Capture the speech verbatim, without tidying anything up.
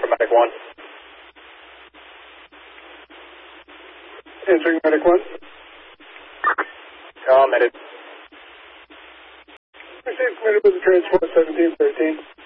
Medic one. Answering Medic one. Committed. Received committed with the transport seventeen thirteen.